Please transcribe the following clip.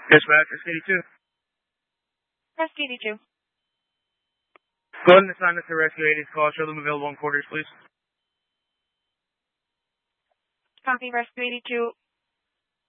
Dispatch, Rescue 82. Rescue 82. Go ahead and assign this to Rescue 80's call. Show them available in quarters, please. Copy, Rescue 82.